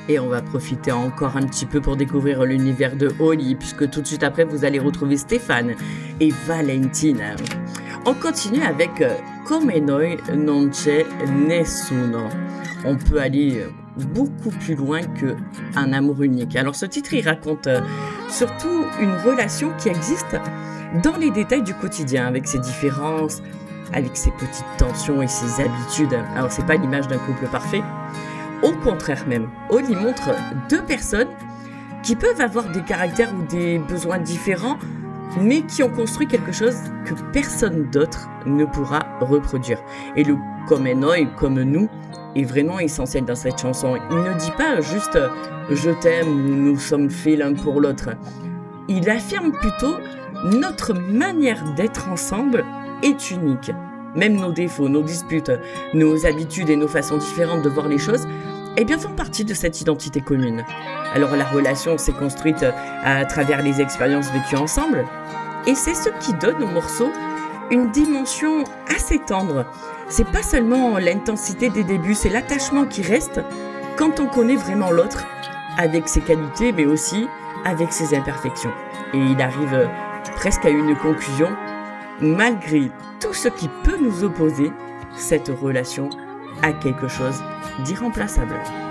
Et on va profiter encore un petit peu pour découvrir l'univers de Holly, puisque tout de suite après, vous allez retrouver Stéphane et Valentina. On continue avec Come noi non c'è nessuno. On peut aller beaucoup plus loin qu'un amour unique. Alors ce titre, il raconte surtout une relation qui existe dans les détails du quotidien, avec ses différences, avec ses petites tensions et ses habitudes. Alors c'est pas l'image d'un couple parfait. Au contraire même, Holly montre deux personnes qui peuvent avoir des caractères ou des besoins différents, mais qui ont construit quelque chose que personne d'autre ne pourra reproduire. Et le come noi, comme nous, est vraiment essentiel dans cette chanson. Il ne dit pas juste « je t'aime » ou « nous sommes faits l'un pour l'autre ». Il affirme plutôt « notre manière d'être ensemble est unique ». Même nos défauts, nos disputes, nos habitudes et nos façons différentes de voir les choses, eh bien, font partie de cette identité commune. Alors la relation s'est construite à travers les expériences vécues ensemble, et c'est ce qui donne au morceau une dimension assez tendre. C'est pas seulement l'intensité des débuts, c'est l'attachement qui reste quand on connaît vraiment l'autre, avec ses qualités, mais aussi avec ses imperfections. Et il arrive presque à une conclusion. Malgré tout ce qui peut nous opposer, cette relation a quelque chose d'irremplaçable.